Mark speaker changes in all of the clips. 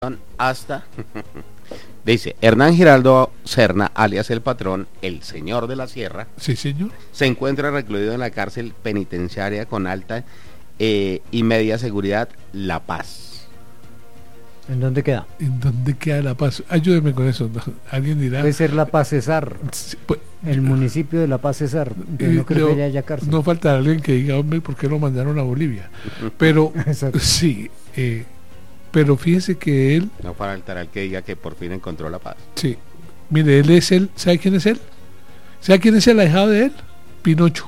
Speaker 1: hasta, dice, Hernán Giraldo Serna, alias El Patrón, el señor de la sierra,
Speaker 2: sí señor,
Speaker 1: se encuentra recluido en la cárcel penitenciaria con alta y media seguridad La Paz.
Speaker 3: ¿En dónde queda?
Speaker 2: ¿En dónde queda La Paz? Ayúdeme con eso, alguien dirá.
Speaker 3: Puede ser La Paz Cesar,
Speaker 2: Pues,
Speaker 3: el municipio de La Paz Cesar, no creo que haya cárcel.
Speaker 2: No faltará alguien que diga, hombre, ¿por qué lo mandaron a Bolivia? Pero, sí, pero fíjese que él...
Speaker 1: No faltará el que diga que por fin encontró la paz.
Speaker 2: Sí, mire, él es él, ¿sabe quién es él? ¿Sabe quién es el ahijado de él? Pinocho.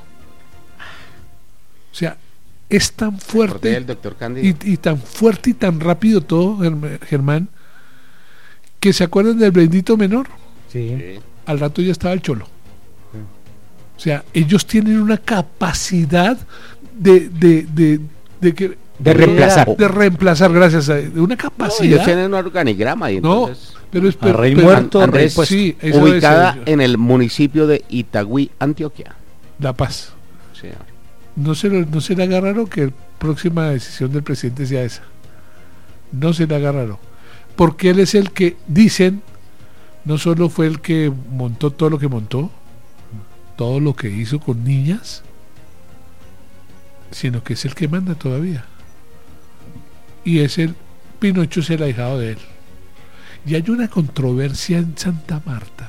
Speaker 2: O sea, es tan fuerte
Speaker 1: El doctor Cándido.
Speaker 2: y tan fuerte y tan rápido todo, Germán, que se acuerdan del bendito menor.
Speaker 3: Sí.
Speaker 2: Al rato ya estaba el cholo. O sea, ellos tienen una capacidad de reemplazar, gracias a una capacidad.
Speaker 1: Ellos tienen un organigrama y entonces...
Speaker 2: No, pero es
Speaker 3: rey muerto,
Speaker 1: Andrés,
Speaker 3: rey
Speaker 2: sí,
Speaker 1: ubicada en el municipio de Itagüí, Antioquia.
Speaker 2: La Paz.
Speaker 1: Sí.
Speaker 2: No será raro que la próxima decisión del presidente sea esa. No será raro. Porque él es el que, dicen, no solo fue el que montó todo lo que montó, todo lo que hizo con niñas, sino que es el que manda todavía. Y Pinocho es el ahijado de él. Y hay una controversia en Santa Marta,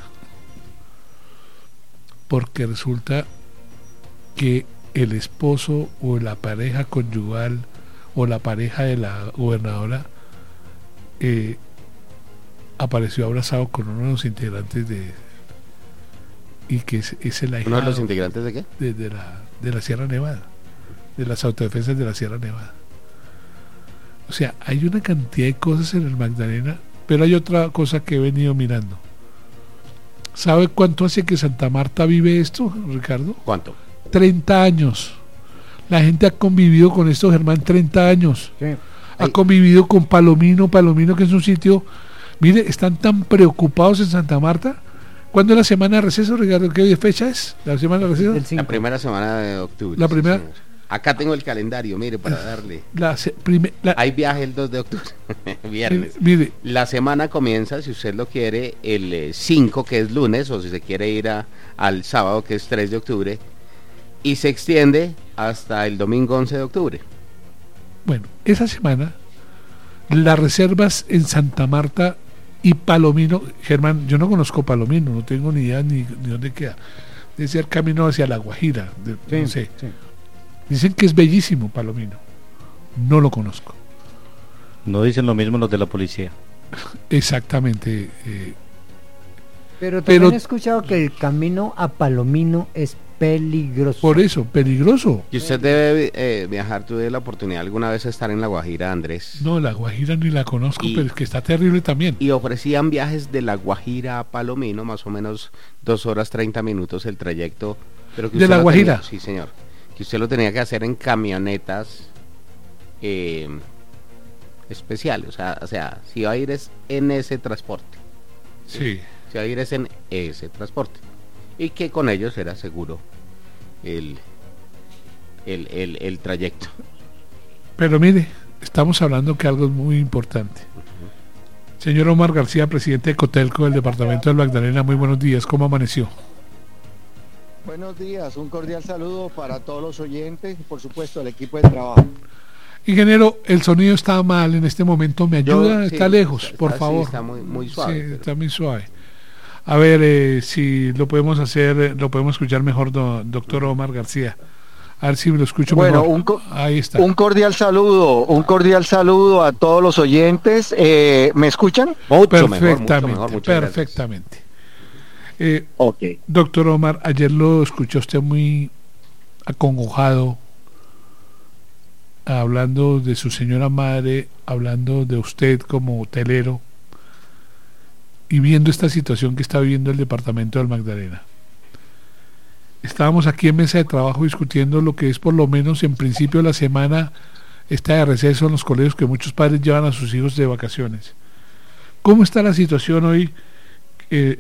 Speaker 2: porque resulta que el esposo o la pareja conyugal o la pareja de la gobernadora apareció abrazado con uno de los integrantes y que es el ahijado.
Speaker 1: ¿Uno de los integrantes de qué?
Speaker 2: De la Sierra Nevada, de las autodefensas de la Sierra Nevada. O sea, hay una cantidad de cosas en el Magdalena, pero hay otra cosa que he venido mirando. ¿Sabe cuánto hace que Santa Marta vive esto, Ricardo?
Speaker 1: ¿Cuánto?
Speaker 2: 30 años. La gente ha convivido con esto, Germán, 30 años.
Speaker 3: Sí.
Speaker 2: Ha convivido con Palomino, que es un sitio... Mire, están tan preocupados en Santa Marta. ¿Cuándo es la semana de receso, Ricardo? ¿Qué fecha es? ¿La semana de receso?
Speaker 1: La primera semana de octubre.
Speaker 2: La primera...
Speaker 1: Sí, acá tengo el calendario, mire, para darle. Hay viaje el 2 de octubre, viernes.
Speaker 2: Mire.
Speaker 1: La semana comienza, si usted lo quiere, el 5, que es lunes, o si se quiere ir al sábado, que es 3 de octubre, y se extiende hasta el domingo 11 de octubre.
Speaker 2: Bueno, esa semana, las reservas en Santa Marta y Palomino, Germán, yo no conozco Palomino, no tengo ni idea ni dónde queda. Debe ser camino hacia La Guajira, no sé. Sí. Dicen que es bellísimo Palomino. No lo conozco.
Speaker 4: No dicen lo mismo los de la policía.
Speaker 2: Exactamente.
Speaker 3: Pero también he escuchado que el camino a Palomino es peligroso.
Speaker 2: Por eso, peligroso.
Speaker 1: Y usted debe viajar, tuve la oportunidad alguna vez de estar en La Guajira, Andrés.
Speaker 2: No, La Guajira ni la conozco, pero es que está terrible también.
Speaker 1: Y ofrecían viajes de La Guajira a Palomino, más o menos 2 horas 30 minutos el trayecto. Pero que
Speaker 2: ¿De La Guajira?
Speaker 1: Sí, señor. Que usted lo tenía que hacer en camionetas especiales. O sea, si va a ir es en ese transporte.
Speaker 2: Sí.
Speaker 1: Si va a ir es en ese transporte. Y que con ellos era seguro el trayecto.
Speaker 2: Pero mire, estamos hablando que algo es muy importante. Señor Omar García, presidente de Cotelco del departamento del Magdalena, muy buenos días, ¿cómo amaneció?
Speaker 5: Buenos días, un cordial saludo para todos los oyentes y por supuesto el equipo de trabajo.
Speaker 2: Ingeniero, el sonido está mal en este momento, ¿me ayuda? Está lejos, por favor.
Speaker 1: Sí, está muy suave.
Speaker 2: Sí, pero... está muy suave. A ver si lo podemos hacer, lo podemos escuchar mejor, doctor Omar García. A ver si lo escucho mejor. Ahí está.
Speaker 5: Un cordial saludo a todos los oyentes. ¿Me escuchan?
Speaker 2: Perfectamente.
Speaker 5: Okay.
Speaker 2: Doctor Omar, ayer lo escuchó usted muy acongojado, hablando de su señora madre, hablando de usted como hotelero y viendo esta situación que está viviendo el departamento del Magdalena. Estábamos aquí en mesa de trabajo discutiendo lo que es por lo menos en principio de la semana esta de receso en los colegios que muchos padres llevan a sus hijos de vacaciones. ¿Cómo está la situación hoy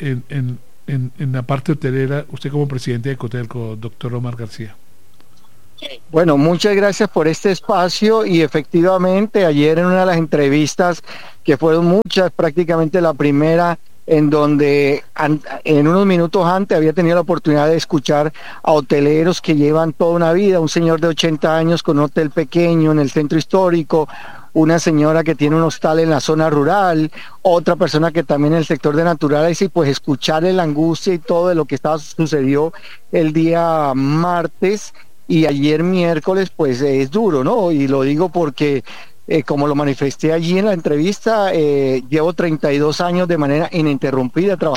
Speaker 2: en la parte hotelera, usted como presidente de Cotelco, doctor Omar García?
Speaker 5: Bueno, muchas gracias por este espacio y efectivamente ayer en una de las entrevistas, que fueron muchas, prácticamente la primera, en donde en unos minutos antes había tenido la oportunidad de escuchar a hoteleros que llevan toda una vida, un señor de 80 años con un hotel pequeño en el centro histórico, una señora que tiene un hostal en la zona rural, otra persona que también en el sector de naturales, y pues escucharle la angustia y todo de lo que sucedió el día martes y ayer miércoles, pues es duro, ¿no? Y lo digo porque como lo manifesté allí en la entrevista, llevo 32 años de manera ininterrumpida trabajando